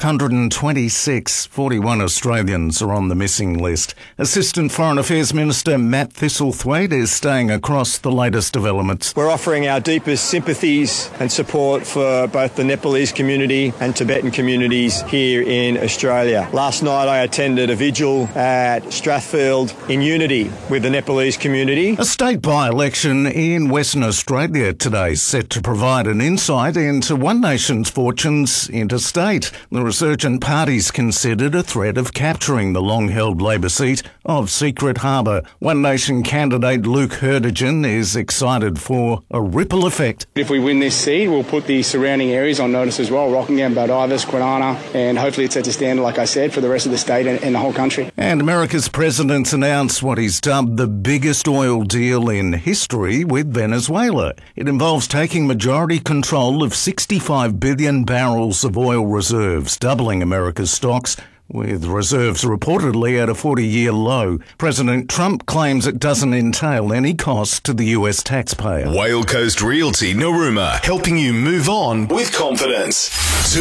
626. 41 Australians are on the missing list. Assistant Foreign Affairs Minister Matt Thistlethwaite is staying across the latest developments. We're offering our deepest sympathies and support for both the Nepalese community and Tibetan communities here in Australia. Last night I attended a vigil at Strathfield in unity with the Nepalese community. A state by-election in Western Australia today set to provide an insight into one nation's fortunes interstate. The resurgent party's considered a threat of capturing the long-held Labor seat of Secret Harbour. One Nation candidate Luke Herdigan is excited for a ripple effect. If we win this seat, we'll put the surrounding areas on notice as well, Rockingham, Baldivis, Kwinana, and hopefully it sets a standard, like I said, for the rest of the state and the whole country. And America's president announced what he's dubbed the biggest oil deal in history with Venezuela. It involves taking majority control of 65 billion barrels of oil reserves, doubling America's stocks, with reserves reportedly at a 40-year low. President Trump claims it doesn't entail any cost to the US taxpayer. Whale Coast Realty Narooma, helping you move on with confidence.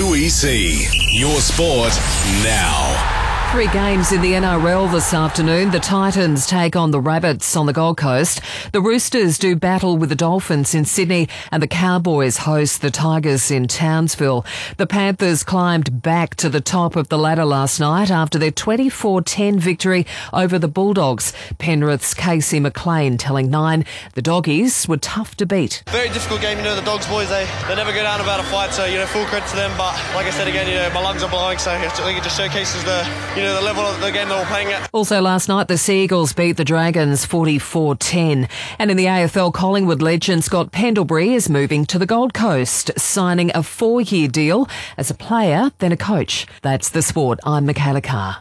2EC, your sport now. 3 games in the NRL this afternoon. The Titans take on the Rabbits on the Gold Coast. The Roosters do battle with the Dolphins in Sydney, and the Cowboys host the Tigers in Townsville. The Panthers climbed back to the top of the ladder last night after their 24-10 victory over the Bulldogs. Penrith's Casey McLean telling Nine the Doggies were tough to beat. Very difficult game, the Dogs boys, they never go down about a fight, so, full credit to them. But like I said again, my lungs are blowing, so I think it just showcases the level of the game that we're playing at. Also last night, the Seagulls beat the Dragons 44-10. And in the AFL, Collingwood legend Scott Pendlebury is moving to the Gold Coast, signing a 4-year deal as a player, then a coach. That's the sport. I'm Michaela Carr.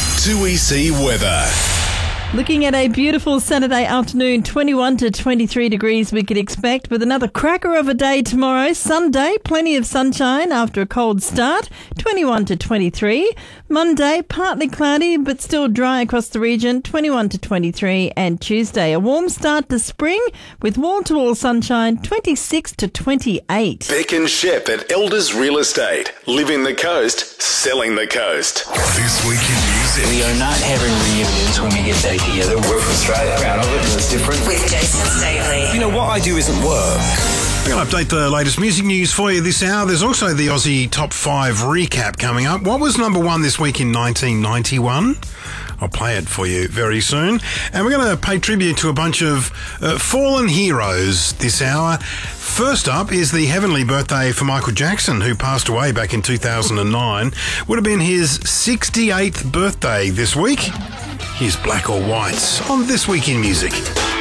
2EC weather. Looking at a beautiful Saturday afternoon, 21 to 23 degrees we could expect, with another cracker of a day tomorrow. Sunday, plenty of sunshine after a cold start, 21 to 23. Monday, partly cloudy but still dry across the region, 21 to 23. And Tuesday, a warm start to spring with wall-to-wall sunshine, 26 to 28. Beck and Shep at Elders Real Estate. Living the coast, selling the coast. This week in music. We are not having reunions when we get back together. We're from Australia. Proud of it. It's different. With Jason Staley. What I do isn't work. We're going to update the latest music news for you this hour. There's also the Aussie Top 5 recap coming up. What was number 1 this week in 1991? I'll play it for you very soon. And we're going to pay tribute to a bunch of fallen heroes this hour. First up is the heavenly birthday for Michael Jackson, who passed away back in 2009. Would have been his 68th birthday this week. Here's Black or White on This Week in Music.